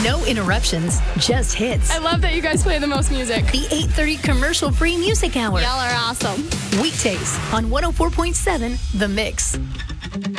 No interruptions, just hits. I love that you guys play the most music. The 8:30 commercial-free music hour. Y'all are awesome. Weekdays on 104.7 The Mix.